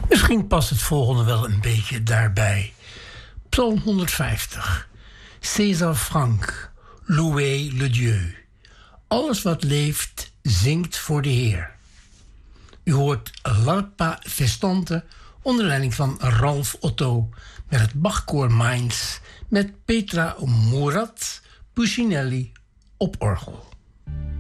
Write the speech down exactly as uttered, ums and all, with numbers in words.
Misschien past het volgende wel een beetje daarbij. Psalm honderdvijftig. César Franck, Louez le Dieu. Alles wat leeft, zingt voor de Heer. U hoort L'Arpa Festante onder leiding van Ralph Otto met het Bachkoor Mainz met Petra Murat Puccinelli op orgel.